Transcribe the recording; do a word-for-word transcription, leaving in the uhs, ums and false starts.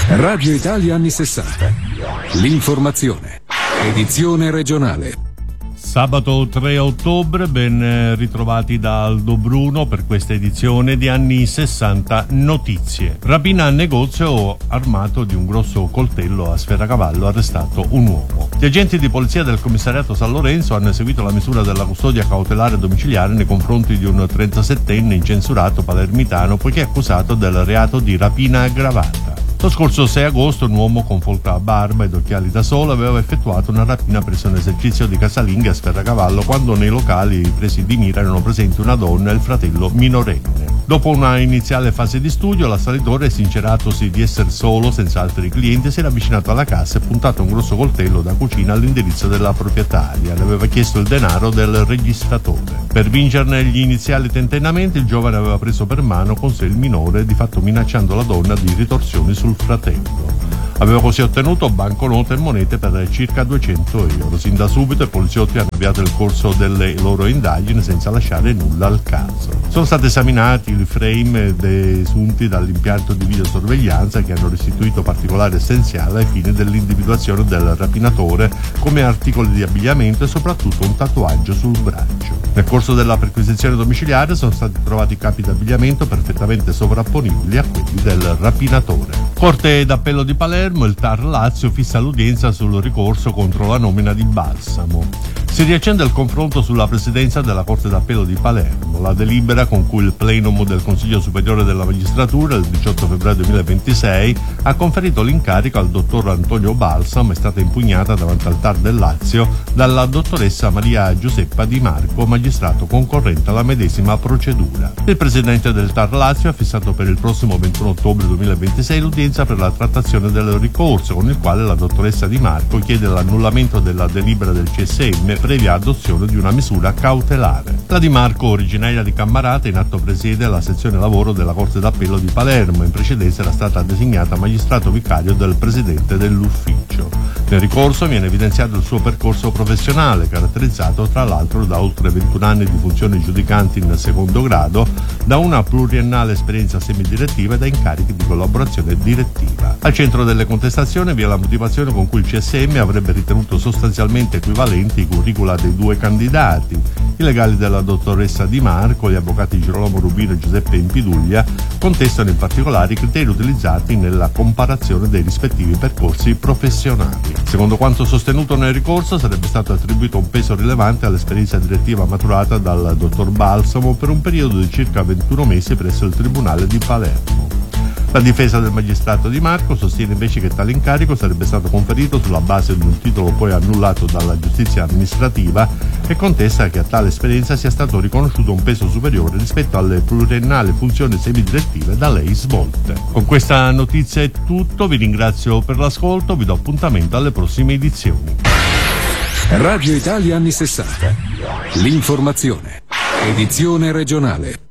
Radio Italia anni sessanta. L'informazione. Edizione regionale. Sabato tre ottobre, ben ritrovati da Aldo Bruno per questa edizione di Anni sessanta Notizie. Rapina al negozio, armato di un grosso coltello a sferacavallo, arrestato un uomo. Gli agenti di polizia del commissariato San Lorenzo hanno eseguito la misura della custodia cautelare domiciliare nei confronti di un trentasettenne incensurato palermitano poiché accusato del reato di rapina aggravata. Lo scorso sei agosto un uomo con folta barba ed occhiali da sole aveva effettuato una rapina presso un esercizio di casalinghe a Sferracavallo quando nei locali presi di mira erano presenti una donna e il fratello minorenne. Dopo una iniziale fase di studio, l'assalitore, sinceratosi di essere solo, senza altri clienti, si era avvicinato alla cassa e puntato un grosso coltello da cucina all'indirizzo della proprietaria. Le aveva chiesto il denaro del registratore. Per vincerne gli iniziali tentennamenti, il giovane aveva preso per mano con sé il minore, di fatto minacciando la donna di ritorsioni sul fratello. Aveva così ottenuto banconote e monete per circa duecento euro. Sin da subito i poliziotti hanno avviato il corso delle loro indagini senza lasciare nulla al caso. Sono stati esaminati i frame desunti dall'impianto di videosorveglianza che hanno restituito particolare essenziale ai fini dell'individuazione del rapinatore come articoli di abbigliamento e soprattutto un tatuaggio sul braccio. Nel corso della perquisizione domiciliare sono stati trovati capi d'abbigliamento perfettamente sovrapponibili a quelli del rapinatore. Corte d'Appello di Palermo, il T A R Lazio fissa l'udienza sul ricorso contro la nomina di Balsamo. Si riaccende il confronto sulla presidenza della Corte d'Appello di Palermo. La delibera con cui il plenum del Consiglio Superiore della Magistratura il diciotto febbraio duemilaventisei ha conferito l'incarico al dottor Antonio Balsamo è stata impugnata davanti al T A R del Lazio dalla dottoressa Maria Giuseppa Di Marco, magistrato concorrente alla medesima procedura. Il presidente del T A R Lazio ha fissato per il prossimo ventuno ottobre duemilaventisei l'udienza per la trattazione del ricorso con il quale la dottoressa Di Marco chiede l'annullamento della delibera del C S M previa adozione di una misura cautelare. La Di Marco, originaria di Cammarata, in atto presiede la sezione lavoro della Corte d'Appello di Palermo. In precedenza era stata designata magistrato vicario del presidente dell'ufficio. Nel ricorso viene evidenziato il suo percorso professionale, caratterizzato tra l'altro da oltre ventuno anni di funzioni giudicanti in secondo grado, da una pluriennale esperienza semidirettiva e da incarichi di collaborazione direttiva. Al centro delle contestazioni vi è la motivazione con cui il C S M avrebbe ritenuto sostanzialmente equivalenti i curricula dei due candidati. I legali della dottoressa Di Marco, gli avvocati Girolamo Rubino e Giuseppe Impiduglia, contestano in particolare i criteri utilizzati nella comparazione dei rispettivi percorsi professionali. Secondo quanto sostenuto nel ricorso, sarebbe stato attribuito un peso rilevante all'esperienza direttiva maturata dal dottor Balsamo per un periodo di circa ventuno mesi presso il Tribunale di Palermo. La difesa del magistrato Di Marco sostiene invece che tale incarico sarebbe stato conferito sulla base di un titolo poi annullato dalla giustizia amministrativa e contesta che a tale esperienza sia stato riconosciuto un peso superiore rispetto alle pluriennali funzioni semidirettive da lei svolte. Con questa notizia è tutto, vi ringrazio per l'ascolto, vi do appuntamento alle prossime edizioni. Radio Italia anni sessanta. L'informazione. Edizione regionale.